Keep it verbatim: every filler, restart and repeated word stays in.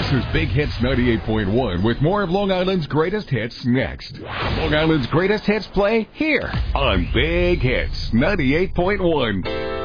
This is Big Hits ninety-eight point one with more of Long Island's greatest hits next. Long Island's greatest hits play here on Big Hits ninety-eight point one.